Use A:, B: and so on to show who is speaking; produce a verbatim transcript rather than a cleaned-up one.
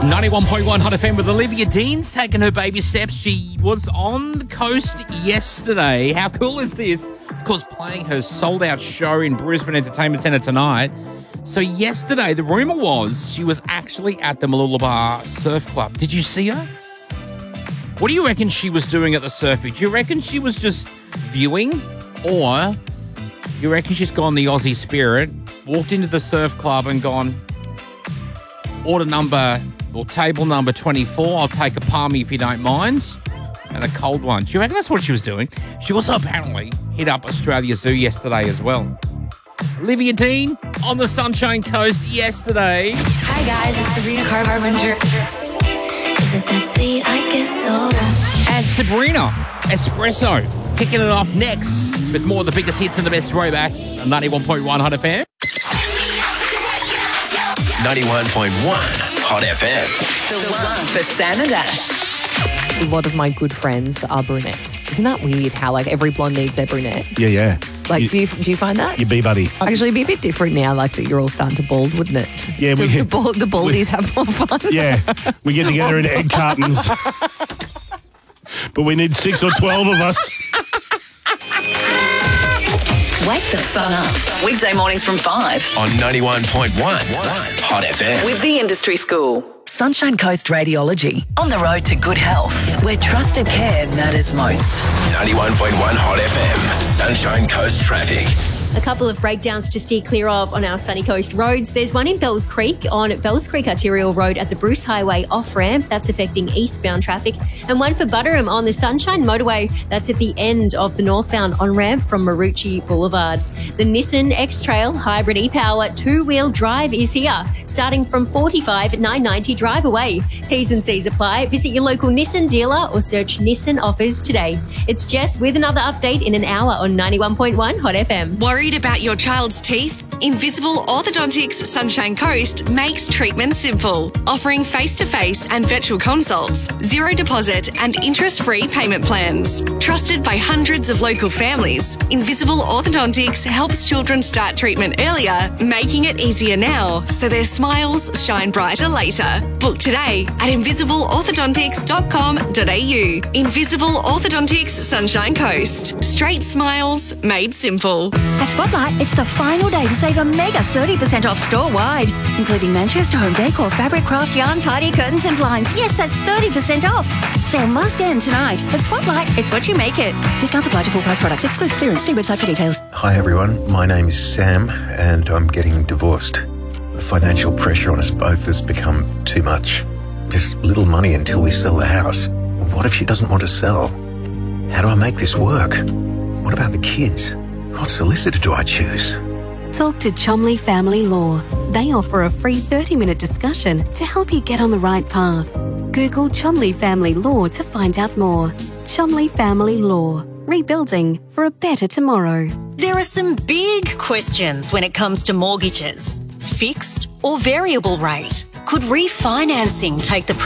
A: ninety-one point one Hot F M with Olivia Dean's taking her baby steps. She was on the coast yesterday. How cool is this? Of course, playing her sold-out show in Brisbane Entertainment Centre tonight. So yesterday, the rumour was she was actually at the Mooloolaba Surf Club. Did you see her? What do you reckon she was doing at the surfing? Do you reckon she was just viewing? Or you reckon she's gone the Aussie spirit, walked into the surf club and gone, order number or table number twenty-four, I'll take a palmy if you don't mind, and a cold one. Do you reckon that's what she was doing? She also apparently hit up Australia Zoo yesterday as well. Olivia Dean on the Sunshine Coast yesterday.
B: Hi guys, it's Sabrina Carpenter. Is it that sweet? I guess so.
A: And Sabrina Espresso kicking it off next with more of the biggest hits and the best throwbacks on ninety-one point one Hot F M.
C: ninety-one point one Hot F M.
B: The one for Sam and Ash.
D: A lot of my good friends are brunettes. Isn't that weird how like every blonde needs their brunette?
E: Yeah, yeah.
D: Like,
E: You-
D: do you do you find that?
E: Your bee buddy.
D: Actually, it'd be a bit different now, like that you're all starting to bald, wouldn't it?
E: Yeah,
D: Do
E: we-
D: the, bald, the baldies have more fun.
E: Yeah, we get together in egg cartons. But we need six or twelve of us.
B: Wake the fun up. Weekday mornings from five.
C: On ninety-one point one Hot F M.
B: With the Industry School. Sunshine Coast Radiology. On the road to good health, where trusted care matters most.
C: ninety-one point one Hot F M. Sunshine Coast traffic.
F: A couple of breakdowns to steer clear of on our sunny coast roads. There's one in Bells Creek on Bells Creek Arterial Road at the Bruce Highway off-ramp. That's affecting eastbound traffic. And one for Butterham on the Sunshine Motorway. That's at the end of the northbound on-ramp from Marucci Boulevard. The Nissan X-Trail Hybrid e-Power two-wheel drive is here, starting from forty-five thousand nine hundred ninety dollars drive away. T's and C's apply. Visit your local Nissan dealer or search Nissan offers today. It's Jess with another update in an hour on ninety-one point one Hot F M.
G: Worried about your child's teeth? Invisible Orthodontics Sunshine Coast makes treatment simple, offering face-to-face and virtual consults, zero deposit and interest-free payment plans. Trusted by hundreds of local families, Invisible Orthodontics helps children start treatment earlier, making it easier now so their smiles shine brighter later. Book today at invisible orthodontics dot com dot a u. Invisible Orthodontics Sunshine Coast. Straight smiles made simple.
H: At Spotlight, it's the final day to save a mega thirty percent off store-wide, including Manchester Home Decor, fabric, craft, yarn, party, curtains and blinds. Yes, that's thirty percent off. Sale must end tonight. At Spotlight, it's what you make it. Discounts apply to full price products. Excludes clearance. See website for details.
I: Hi everyone, my name is Sam and I'm getting divorced. The financial pressure on us both has become too much. There's little money until we sell the house. What if she doesn't want to sell? How do I make this work? What about the kids? What solicitor do I choose?
J: Talk to Chomley Family Law. They offer a free thirty-minute discussion to help you get on the right path. Google Chomley Family Law to find out more. Chomley Family Law. Rebuilding for a better tomorrow.
K: There are some big questions when it comes to mortgages. Fixed or variable rate? Could refinancing take the